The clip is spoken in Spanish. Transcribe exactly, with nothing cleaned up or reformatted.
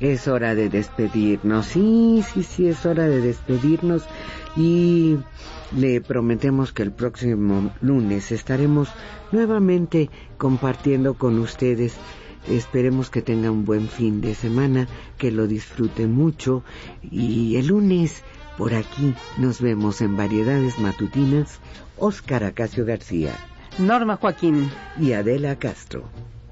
Es hora de despedirnos. Sí, sí, sí, es hora de despedirnos. Y le prometemos que el próximo lunes estaremos nuevamente compartiendo con ustedes. Esperemos que tengan un buen fin de semana, que lo disfruten mucho. Y el lunes, por aquí, nos vemos en Variedades Matutinas. Óscar Acacio García, Norma Joaquín y Adela Castro.